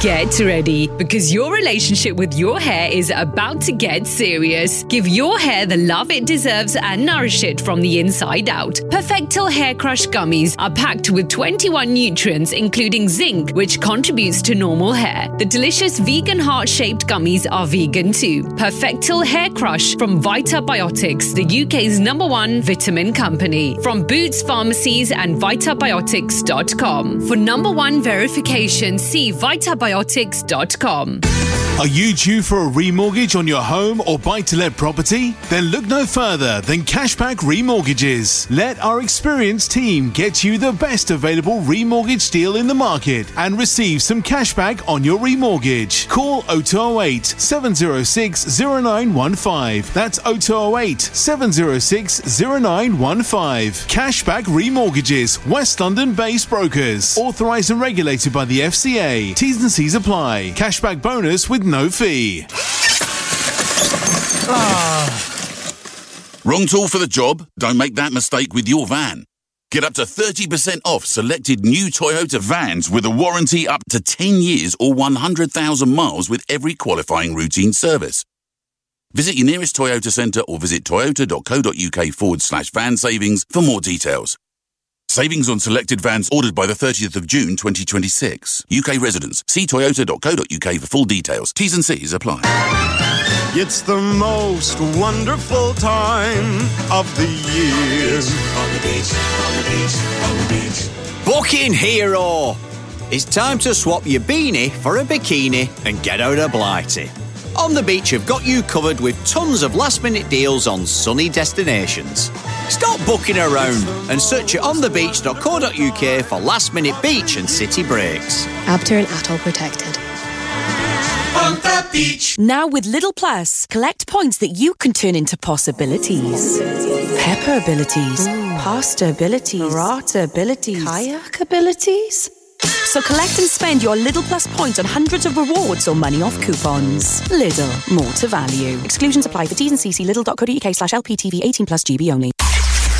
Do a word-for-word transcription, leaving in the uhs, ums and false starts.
Get ready, because your relationship with your hair is about to get serious. Give your hair the love it deserves and nourish it from the inside out. Perfectil Hair Crush Gummies are packed with twenty-one nutrients, including zinc, which contributes to normal hair. The delicious vegan heart-shaped gummies are vegan too. Perfectil Hair Crush from Vitabiotics, the U K's number one vitamin company. From Boots Pharmacies and Vitabiotics dot com. For number one verification, see Vitabiotics dot com. Are you due for a remortgage on your home or buy-to-let property? Then look no further than Cashback Remortgages. Let our experienced team get you the best available remortgage deal in the market and receive some cashback on your remortgage. Call oh two oh eight, seven oh six, oh nine one five. That's oh two oh eight, seven oh six, oh nine one five. Cashback Remortgages, West London-based brokers. Authorised and regulated by the F C A. T's and C's apply. Cashback bonus with no fee. Ah. Wrong tool for the job? Don't make that mistake with your van. Get up to thirty percent off selected new Toyota vans with a warranty up to ten years or one hundred thousand miles with every qualifying routine service. Visit your nearest Toyota centre or visit toyota.co.uk forward slash van savings for more details. Savings on selected vans ordered by the thirtieth of June twenty twenty-six. U K residents. See toyota.co.uk for full details. T's and C's apply. It's the most wonderful time of the year. On the beach, on the beach, on the beach. Booking Hero. It's time to swap your beanie for a bikini and get out of Blighty. On the Beach have got you covered with tons of last-minute deals on sunny destinations. Stop booking around and search at on the beach dot co dot uk for last-minute beach and city breaks. Abter and Atoll protected. On the beach. Now with Lidl Plus, collect points that you can turn into possibilities. Pepper abilities, mm. pasta abilities, burrata abilities, kayak abilities. So collect and spend your Lidl Plus points on hundreds of rewards or money off coupons. Lidl, more to value. Exclusions apply for T's and C's. Lidl dot co dot uk slash L P T V eighteen plus G B only.